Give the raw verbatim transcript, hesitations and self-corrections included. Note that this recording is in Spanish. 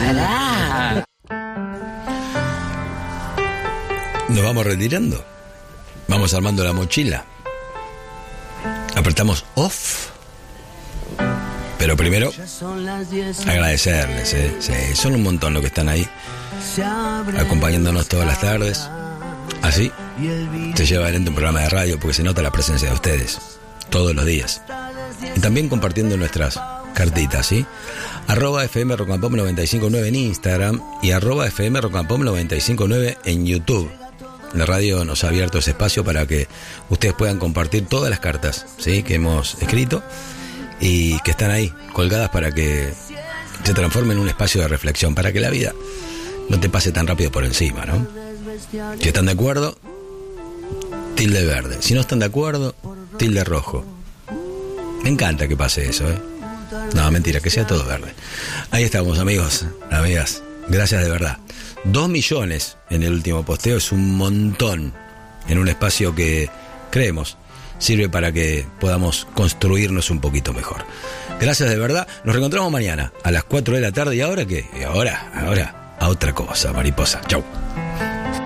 Pará. Nos vamos retirando. Vamos armando la mochila. Apretamos off. Pero primero, agradecerles, ¿eh? Sí, son un montón los que están ahí, acompañándonos todas las tardes. Así se lleva adelante un programa de radio porque se nota la presencia de ustedes todos los días. Y también compartiendo nuestras cartitas, ¿sí? Arroba F M Rock and Pop noventa y cinco punto nueve en Instagram y arroba F M Rock and Pop noventa y cinco punto nueve en YouTube. La radio nos ha abierto ese espacio para que ustedes puedan compartir todas las cartas, ¿sí?, que hemos escrito y que están ahí colgadas para que se transforme en un espacio de reflexión, para que la vida no te pase tan rápido por encima, ¿no? Si están de acuerdo, tilde verde. Si no están de acuerdo, tilde rojo. Me encanta que pase eso, ¿eh? No, mentira, que sea todo verde. Ahí estamos, amigos, amigas. Gracias de verdad. Dos millones en el último posteo es un montón en un espacio que creemos sirve para que podamos construirnos un poquito mejor. Gracias de verdad. Nos reencontramos mañana a las cuatro de la tarde. ¿Y ahora qué? Y ahora, ahora, a otra cosa, mariposa. Chau.